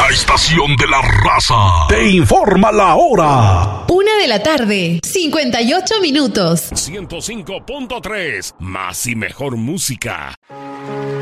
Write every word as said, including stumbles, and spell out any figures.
La estación de la raza te informa la hora. Una de la tarde, cincuenta y ocho minutos. ciento cinco punto tres, más y mejor música.